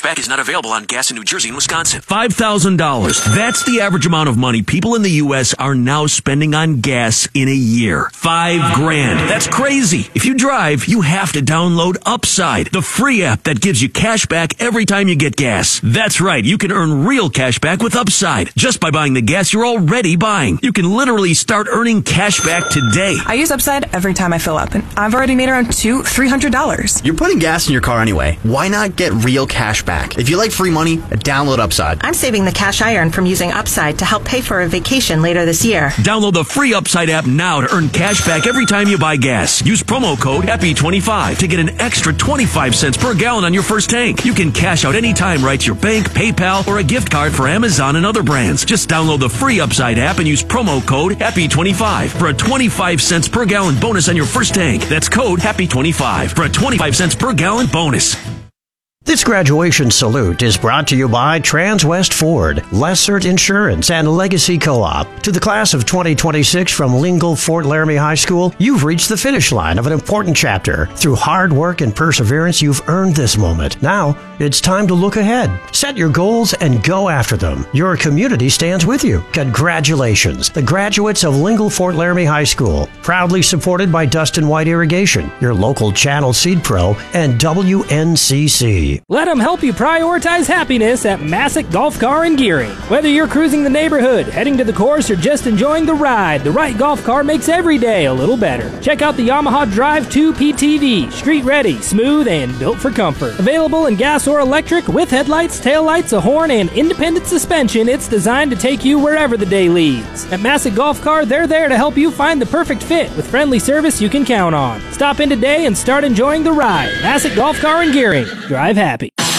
Cashback is not available on gas in New Jersey and Wisconsin. $5,000. That's the average amount of money people in the U.S. are now spending on gas in a year. $5,000. That's crazy. If you drive, you have to download Upside, the free app that gives you cash back every time you get gas. That's right. You can earn real cash back with Upside just by buying the gas you're already buying. You can literally start earning cash back today. I use Upside every time I fill up, and I've already made around $300. You're putting gas in your car anyway. Why not get real cash back? If you like free money, download Upside. I'm saving the cash I earn from using Upside to help pay for a vacation later this year. Download the free Upside app now to earn cash back every time you buy gas. Use promo code HAPPY25 to get an extra 25 cents per gallon on your first tank. You can cash out anytime right to your bank, PayPal, or a gift card for Amazon and other brands. Just download the free Upside app and use promo code HAPPY25 for a 25 cents per gallon bonus on your first tank. That's code HAPPY25 for a 25 cents per gallon bonus. This graduation salute is brought to you by Transwest Ford, Lessert Insurance, and Legacy Co-op. To the class of 2026 from Lingle Fort Laramie High School, you've reached the finish line of an important chapter. Through hard work and perseverance, you've earned this moment. Now, it's time to look ahead. Set your goals and go after them. Your community stands with you. Congratulations, the graduates of Lingle Fort Laramie High School. Proudly supported by Dustin White Irrigation, your local Channel Seed Pro, and WNCC. Let them help you prioritize happiness at Massick Golf Car and Gearing. Whether you're cruising the neighborhood, heading to the course, or just enjoying the ride, the right golf car makes every day a little better. Check out the Yamaha Drive 2 PTV. Street ready, smooth, and built for comfort. Available in gas or electric with headlights, taillights, a horn, and independent suspension, it's designed to take you wherever the day leads. At Massick Golf Car, they're there to help you find the perfect fit with friendly service you can count on. Stop in today and start enjoying the ride. Massick Golf Car and Gearing. Drive happy.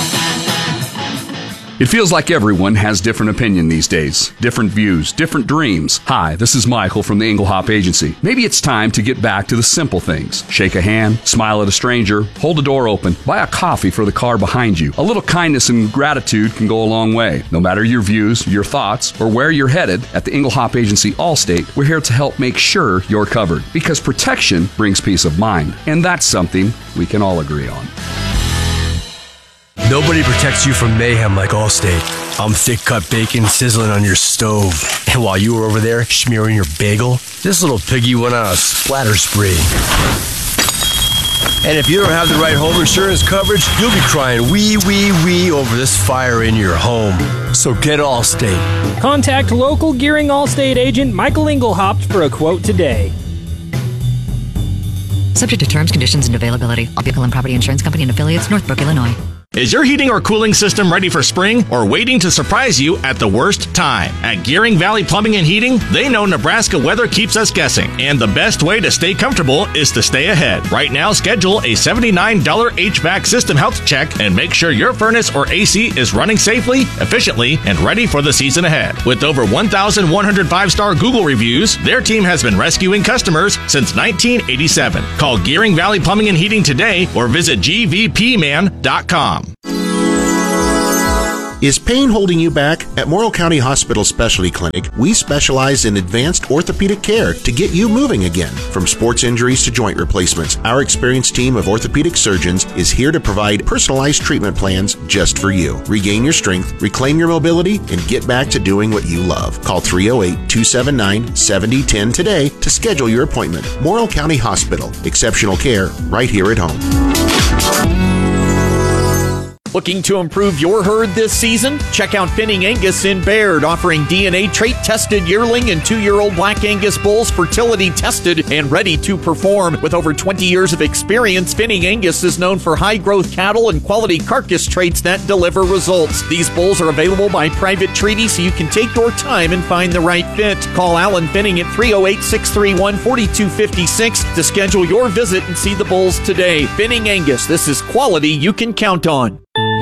It feels like everyone has different opinion these days, different views, different dreams. Hi, this is Michael from the Englehop Agency. Maybe it's time to get back to the simple things. Shake a hand, smile at a stranger, hold a door open, buy a coffee for the car behind you. A little kindness and gratitude can go a long way. No matter your views, your thoughts, or where you're headed, at the Englehop Agency Allstate, we're here to help make sure you're covered. Because protection brings peace of mind, and that's something we can all agree on. Nobody protects you from mayhem like Allstate. I'm thick-cut bacon sizzling on your stove. And while you were over there smearing your bagel, this little piggy went on a splatter spree. And if you don't have the right home insurance coverage, you'll be crying wee, wee, wee over this fire in your home. So get Allstate. Contact local Gearing Allstate agent Michael Engelhopt for a quote today. Subject to terms, conditions, and availability. All Vehicle and Property Insurance Company and Affiliates, Northbrook, Illinois. Is your heating or cooling system ready for spring or waiting to surprise you at the worst time? At Gearing Valley Plumbing and Heating, they know Nebraska weather keeps us guessing, and the best way to stay comfortable is to stay ahead. Right now, schedule a $79 HVAC system health check and make sure your furnace or AC is running safely, efficiently, and ready for the season ahead. With over 1,100 five-star Google reviews, their team has been rescuing customers since 1987. Call Gearing Valley Plumbing and Heating today or visit gvpman.com. Is pain holding you back? At Morrill County Hospital Specialty Clinic, we specialize in advanced orthopedic care to get you moving again. From sports injuries to joint replacements, our experienced team of orthopedic surgeons is here to provide personalized treatment plans just for you. Regain your strength, reclaim your mobility, and get back to doing what you love. Call 308-279-7010 today to schedule your appointment. Morrill County Hospital. Exceptional care right here at home. Looking to improve your herd this season? Check out Finning Angus in Baird, offering DNA trait-tested yearling and 2-year-old Black Angus bulls fertility tested and ready to perform. With over 20 years of experience, Finning Angus is known for high-growth cattle and quality carcass traits that deliver results. These bulls are available by private treaty, so you can take your time and find the right fit. Call Alan Finning at 308-631-4256 to schedule your visit and see the bulls today. Finning Angus, this is quality you can count on.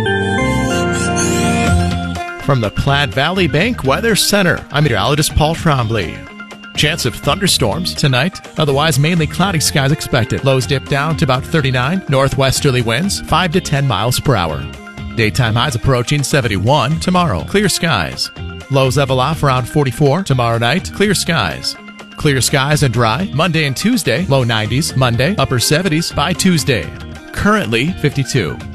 From the Platte Valley Bank Weather Center, I'm meteorologist Paul Trombley. Chance of thunderstorms tonight, otherwise mainly cloudy skies expected. Lows dip down to about 39, northwesterly winds 5 to 10 miles per hour. Daytime highs approaching 71 tomorrow. Clear skies. Lows level off around 44 tomorrow night. Clear skies. Clear skies and dry Monday and Tuesday. Low 90s Monday, upper 70s by Tuesday. Currently 52.